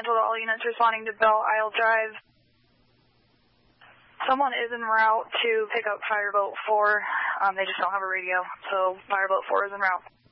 Central to all units responding to Belle Isle Drive. Someone is en route to pick up Fireboat 4. They just don't have a radio, so Fireboat 4 is en route.